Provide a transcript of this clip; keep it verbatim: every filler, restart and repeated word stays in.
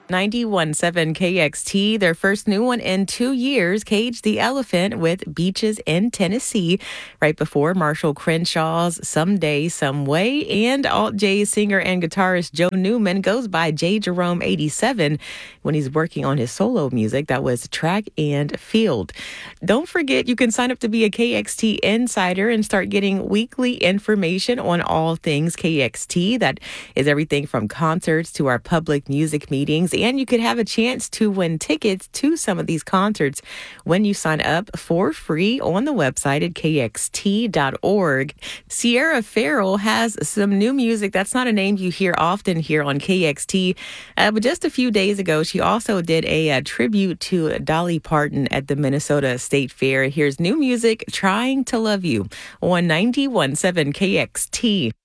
ninety-one point seven K X T, their first new one in two years, Cage the Elephant with Beaches in Tennessee, right before Marshall Crenshaw's Someday, Some Way, and Alt J singer and guitarist Joe Newman goes by J Jerome eighty-seven when he's working on his solo music. That was Track and Field. Don't forget, you can sign up to be a K X T Insider and start getting weekly information on all things K X T. That is everything from concerts to our public music meetings. And you could have a chance to win tickets to some of these concerts when you sign up for free on the website at K X T dot org. Sierra Farrell has some new music. That's not a name you hear often here on K X T. Uh, but just a few days ago, she also did a, a tribute to Dolly Parton at the Minnesota State Fair. Here's new music, Trying to Love You, on ninety-one point seven K X T.